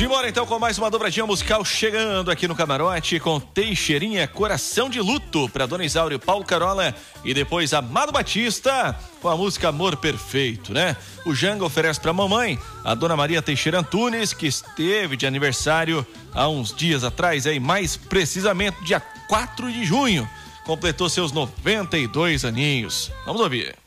Simbora então com mais uma dobradinha musical chegando aqui no camarote com Teixeirinha, Coração de Luto, para Dona Isaura e Paulo Carola, e depois Amado Batista com a música Amor Perfeito, né? O Janga oferece pra mamãe, a Dona Maria Teixeira Antunes, que esteve de aniversário há uns dias atrás, aí mais precisamente dia 4 de junho, completou seus 92 aninhos. Vamos ouvir.